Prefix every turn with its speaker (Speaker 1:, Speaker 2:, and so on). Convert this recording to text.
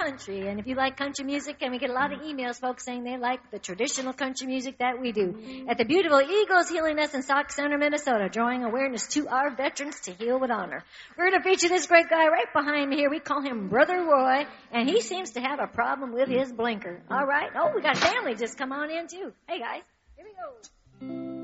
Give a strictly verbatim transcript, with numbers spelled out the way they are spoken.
Speaker 1: country. And if you like country music, and we get a lot of emails, folks saying they like the traditional country music that we do. At the beautiful Eagles Healing Nest in Sauk Center, Minnesota, drawing awareness to our veterans to heal with honor. We're going to feature this great guy right behind me here. We call him Brother Roy, and he seems to have a problem with his blinker. All right. Oh, we got family just come on in, too. Hey, guys. Here we go.